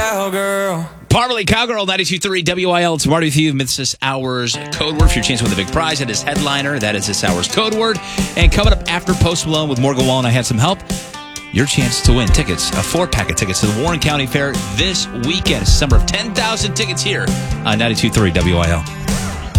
cowgirl. Parmalee Cowgirl, 92.3 WIL. It's Marty with you. It's this hour's code word for your chance to win the big prize. That is headliner. That is this hour's code word. And coming up after Post Malone with Morgan Wallen, I had some help. Your chance to win tickets, a 4-pack of tickets to the Warren County Fair this weekend. It's a summer of 10,000 tickets here on 92.3 WIL.